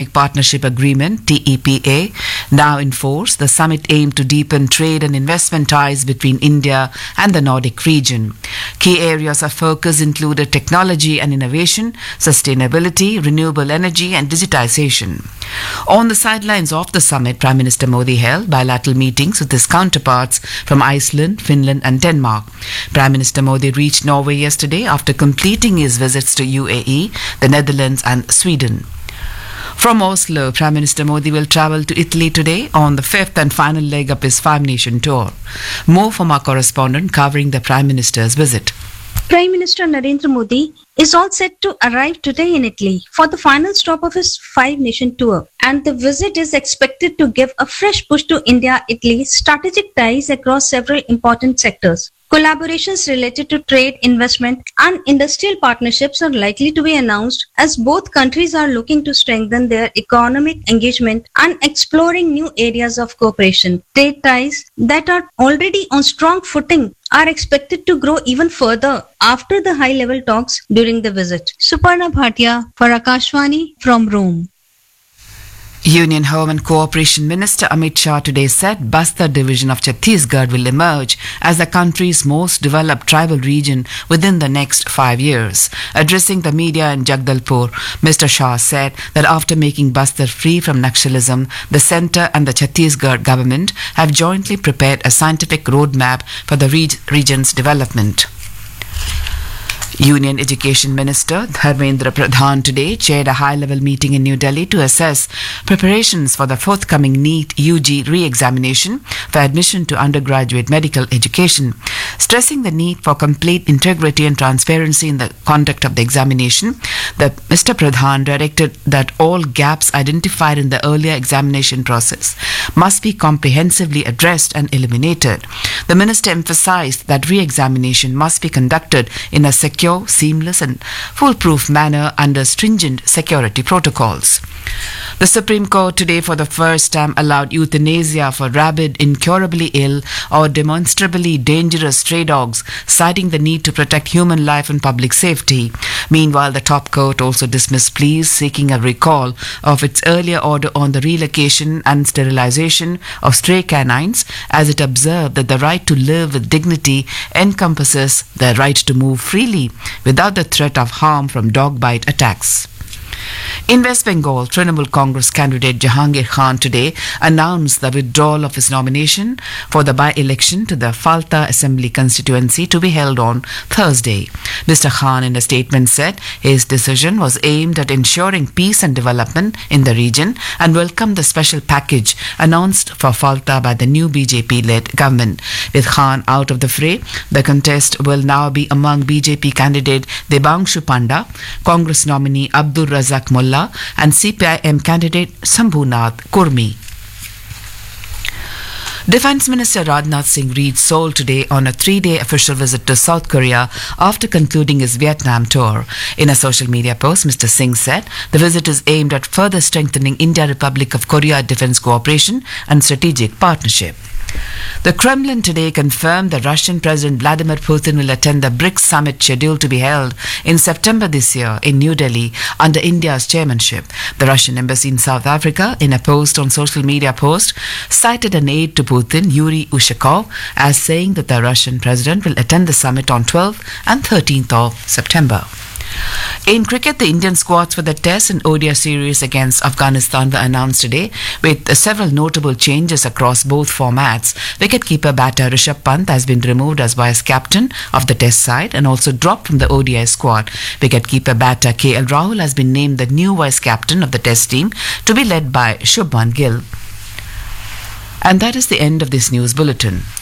Economic Partnership Agreement (TEPA) now in force, the summit aimed to deepen trade and investment ties between India and the Nordic region. Key areas of focus included technology and innovation, sustainability, renewable energy and digitization. On the sidelines of the summit, Prime Minister Modi held bilateral meetings with his counterparts from Iceland, Finland and Denmark. Prime Minister Modi reached Norway yesterday after completing his visits to UAE, the Netherlands and Sweden. From Oslo, Prime Minister Modi will travel to Italy today on the fifth and final leg of his five-nation tour. More from our correspondent covering the Prime Minister's visit. Prime Minister Narendra Modi is all set to arrive today in Italy for the final stop of his five-nation tour, and the visit is expected to give a fresh push to India-Italy strategic ties across several important sectors. Collaborations related to trade, investment and industrial partnerships are likely to be announced as both countries are looking to strengthen their economic engagement and exploring new areas of cooperation. Trade ties that are already on strong footing are expected to grow even further after the high-level talks during the visit. Suparna Bhatia for Akashvani from Rome. Union Home and Cooperation Minister Amit Shah today said Bastar division of Chhattisgarh will emerge as the country's most developed tribal region within the next 5 years. Addressing the media in Jagdalpur, Mr. Shah said that after making Bastar free from Naxalism, the centre and the Chhattisgarh government have jointly prepared a scientific roadmap for the region's development. Union Education Minister Dharmendra Pradhan today chaired a high-level meeting in New Delhi to assess preparations for the forthcoming NEET UG re-examination for admission to undergraduate medical education. Stressing the need for complete integrity and transparency in the conduct of the examination, Mr. Pradhan directed that all gaps identified in the earlier examination process must be comprehensively addressed and eliminated. The minister emphasized that re-examination must be conducted in a secure, seamless and foolproof manner under stringent security protocols. The Supreme Court today for the first time allowed euthanasia for rabid, incurably ill or demonstrably dangerous stray dogs, citing the need to protect human life and public safety. Meanwhile, the top court also dismissed pleas seeking a recall of its earlier order on the relocation and sterilization of stray canines, as it observed that the right to live with dignity encompasses the right to move freely without the threat of harm from dog bite attacks. In West Bengal, Trinamool Congress candidate Jahangir Khan today announced the withdrawal of his nomination for the by-election to the Falta Assembly constituency to be held on Thursday. Mr. Khan in a statement said his decision was aimed at ensuring peace and development in the region and welcomed the special package announced for Falta by the new BJP-led government. With Khan out of the fray, the contest will now be among BJP candidate Debangshu Panda, Congress nominee Abdul Razak Mullah and CPIM candidate Sambhunath Kurmi. Defence Minister Rajnath Singh reached Seoul today on a 3-day official visit to South Korea after concluding his Vietnam tour. In a social media post, Mr. Singh said the visit is aimed at further strengthening India-Republic of Korea defence cooperation and strategic partnership. The Kremlin today confirmed that Russian President Vladimir Putin will attend the BRICS summit scheduled to be held in September this year in New Delhi under India's chairmanship. The Russian embassy in South Africa, in a post on social media cited an aide to Putin, Yuri Ushakov, as saying that the Russian president will attend the summit on 12th and 13th of September. In cricket, the Indian squads for the Test and ODI series against Afghanistan were announced today, with several notable changes across both formats. Wicketkeeper batter Rishabh Pant has been removed as vice captain of the Test side and also dropped from the ODI squad. Wicketkeeper batter KL Rahul has been named the new vice captain of the Test team to be led by Shubman Gill. And that is the end of this news bulletin.